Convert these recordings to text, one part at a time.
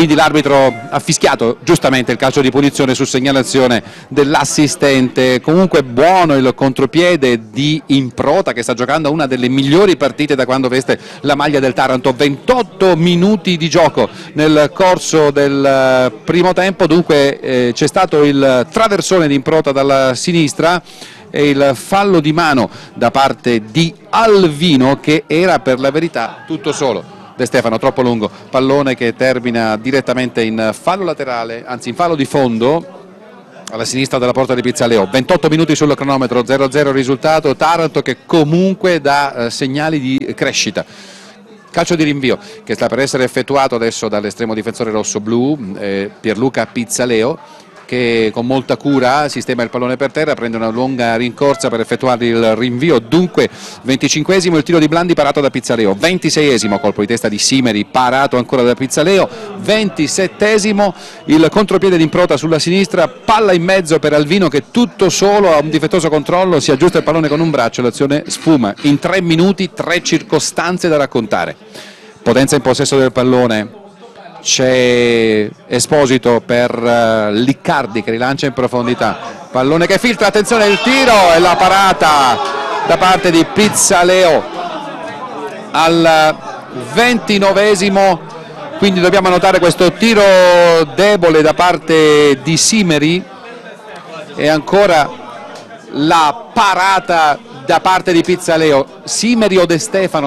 quindi l'arbitro ha fischiato giustamente il calcio di punizione su segnalazione dell'assistente. Comunque buono il contropiede di Improta, che sta giocando una delle migliori partite da quando veste la maglia del Taranto. 28 minuti di gioco nel corso del primo tempo, dunque c'è stato il traversone di Improta dalla sinistra e il fallo di mano da parte di Alvino, che era per la verità tutto solo. De Stefano troppo lungo, pallone che termina direttamente in fallo laterale, anzi in fallo di fondo alla sinistra della porta di Pizzaleo. 28 minuti sul cronometro, 0-0 risultato. Taranto che comunque dà segnali di crescita. Calcio di rinvio che sta per essere effettuato adesso dall'estremo difensore rosso-blu Pierluca Pizzaleo, che con molta cura sistema il pallone per terra, prende una lunga rincorsa per effettuare il rinvio. Dunque 25esimo il tiro di Blandi parato da Pizzaleo, 26esimo colpo di testa di Simeri parato ancora da Pizzaleo, 27esimo il contropiede di Improta sulla sinistra, palla in mezzo per Alvino che tutto solo a un difettoso controllo si aggiusta il pallone con un braccio, l'azione sfuma. In 3 minuti 3 circostanze da raccontare. Potenza in possesso del pallone, c'è Esposito per Liccardi che rilancia in profondità, pallone che filtra, attenzione il tiro e la parata da parte di Pizzaleo al 29esimo, quindi dobbiamo notare questo tiro debole da parte di Simeri e ancora la parata da parte di Pizzaleo. Simeri o De Stefano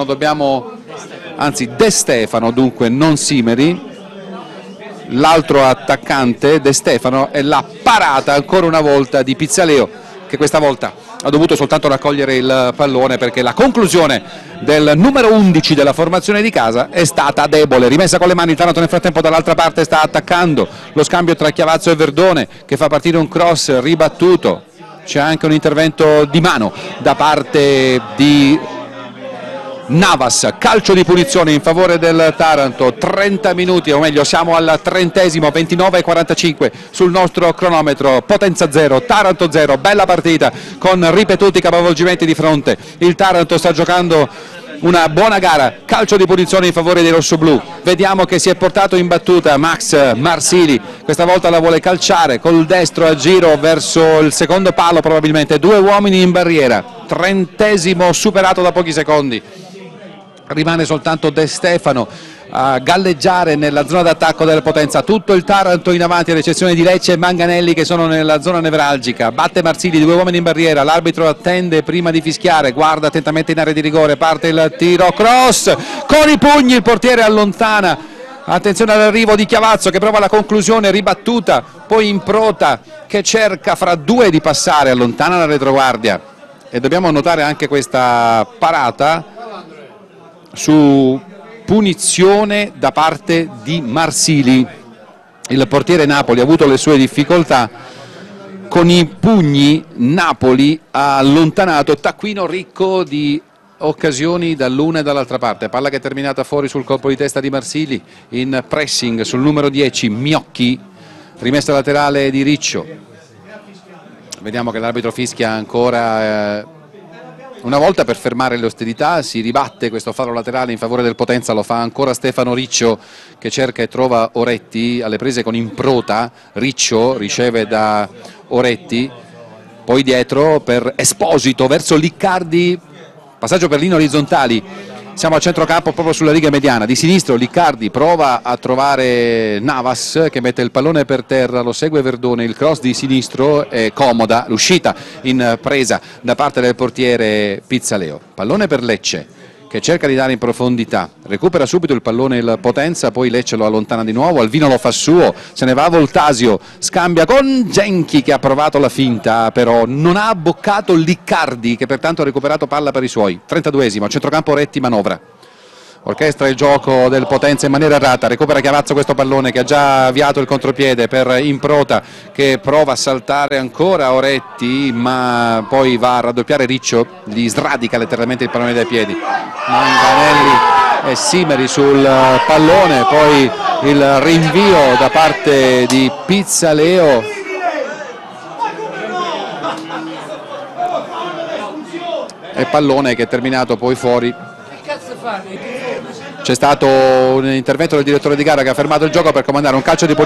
De Stefano dunque, non Simeri, l'altro attaccante De Stefano, e la parata ancora una volta di Pizzaleo, che questa volta ha dovuto soltanto raccogliere il pallone perché la conclusione del numero 11 della formazione di casa è stata debole. Rimessa con le mani, il Taranto nel frattempo dall'altra parte sta attaccando, lo scambio tra Chiavazzo e Verdone che fa partire un cross ribattuto, c'è anche un intervento di mano da parte di Navas. Calcio di punizione in favore del Taranto. 30 minuti, o meglio siamo al 30esimo, 29:45 sul nostro cronometro. Potenza 0, Taranto 0, bella partita con ripetuti capovolgimenti di fronte. Il Taranto sta giocando una buona gara, calcio di punizione in favore dei rossoblù. Vediamo che si è portato in battuta Max Marsili, questa volta la vuole calciare col destro a giro verso il secondo palo, probabilmente 2 uomini in barriera. 30esimo superato da pochi secondi. Rimane soltanto De Stefano a galleggiare nella zona d'attacco della Potenza. Tutto il Taranto in avanti, ad eccezione di Lecce e Manganelli che sono nella zona nevralgica. Batte Marsili, 2 uomini in barriera, l'arbitro attende prima di fischiare, guarda attentamente in area di rigore, parte il tiro, cross con i pugni, il portiere allontana. Attenzione all'arrivo di Chiavazzo che prova la conclusione ribattuta, poi Improta che cerca fra 2 di passare, allontana la retroguardia. E dobbiamo notare anche questa parata su punizione da parte di Marsili. Il portiere Napoli ha avuto le sue difficoltà, con i pugni Napoli ha allontanato Taccuino ricco di occasioni dall'una e dall'altra parte. Palla che è terminata fuori sul colpo di testa di Marsili, in pressing sul numero 10 Miocchi, rimessa laterale di Riccio. Vediamo che l'arbitro fischia ancora una volta per fermare le ostilità, si ribatte questo fallo laterale in favore del Potenza, lo fa ancora Stefano Riccio che cerca e trova Oretti alle prese con Improta. Riccio riceve da Oretti, poi dietro per Esposito verso Liccardi, passaggio per linee orizzontali. Siamo a centrocampo proprio sulla riga mediana, di sinistro Liccardi prova a trovare Navas che mette il pallone per terra, lo segue Verdone, il cross di sinistro è comoda, l'uscita in presa da parte del portiere Pizzaleo. Pallone per Lecce che cerca di dare in profondità, recupera subito il pallone il Potenza, poi Lecce lo allontana di nuovo, Alvino lo fa suo, se ne va a Voltasio, scambia con Genchi che ha provato la finta, però non ha abboccato Liccardi che pertanto ha recuperato palla per i suoi. 32esimo, a centrocampo Retti manovra, orchestra il gioco del Potenza in maniera errata, recupera Chiavazzo questo pallone che ha già avviato il contropiede per Improta che prova a saltare ancora Oretti ma poi va a raddoppiare Riccio, gli sradica letteralmente il pallone dai piedi. Manganelli e Simeri sul pallone, poi il rinvio da parte di Pizzaleo e pallone che è terminato poi fuori. c'è stato un intervento del direttore di gara che ha fermato il gioco per comandare un calcio di punizione